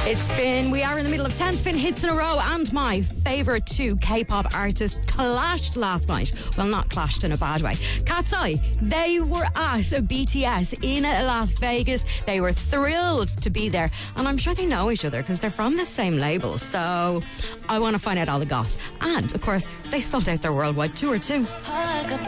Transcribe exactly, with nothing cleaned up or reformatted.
It's Spin. We are in the middle of ten Spin hits in a row, and my favourite two K-pop artists clashed last night. Well, not clashed in a bad way. Cat's Eye, they were at B T S in Las Vegas. They were thrilled to be there, and I'm sure they know each other because they're from the same label. So I want to find out all the goss. And, of course, they sold out their worldwide tour too.